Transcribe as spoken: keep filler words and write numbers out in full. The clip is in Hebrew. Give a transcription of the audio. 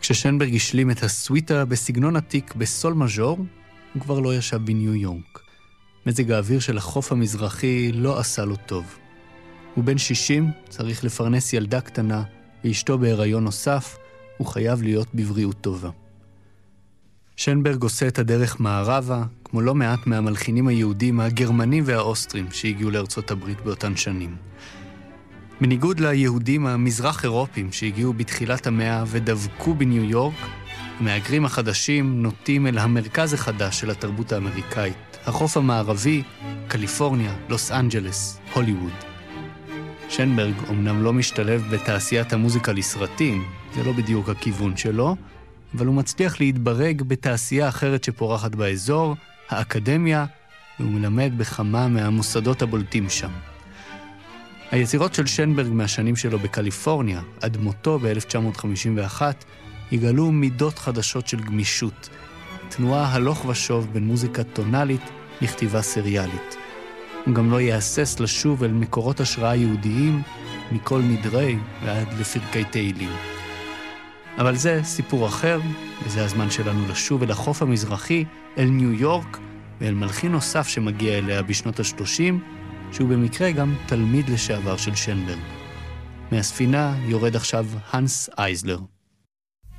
כששנברג השלים את הסוויטה בסגנון עתיק בסול מז'ור, הוא כבר לא ישב בניו יורק. מזג האוויר של החוף המזרחי לא עשה לו טוב. הוא בן שישים, צריך לפרנס ילדה קטנה, ואשתו בהיריון נוסף, הוא חייב להיות בבריאות טובה. שנברג עושה את הדרך מערבה, כמו לא מעט מהמלחינים היהודים, הגרמנים והאוסטרים שהגיעו לארצות הברית באותן שנים. בניגוד ליהודים המזרח אירופים שהגיעו בתחילת המאה ודבקו בניו יורק, המהגרים החדשים נוטים אל המרכז החדש של התרבות האמריקאית, החוף המערבי, קליפורניה, לוס אנג'לס, הוליווד. שנברג אומנם לא משתלב בתעשיית המוזיקה לסרטים, זה לא בדיוק הכיוון שלו, אבל הוא מצליח להתברג בתעשייה אחרת שפורחת באזור, האקדמיה, והוא מלמד בכמה מהמוסדות הבולטים שם. היצירות של שנברג מהשנים שלו בקליפורניה, עד מותו ב-אלף תשע מאות חמישים ואחת, יגלו מידות חדשות של גמישות, תנועה הלוך ושוב בין מוזיקה טונלית לכתיבה סריאלית. הוא גם לא יהסס לשוב אל מקורות השראה יהודיים, מכל נדרי ועד לפרקי תהילים. אבל זה סיפור אחר, וזה הזמן שלנו לשוב אל החוף המזרחי, אל ניו יורק, ואל מלחין נוסף שמגיע אליה בשנות ה-שלושים, שהוא במקרה גם תלמיד לשעבר של שנברג. מהספינה יורד עכשיו הנס אייזלר.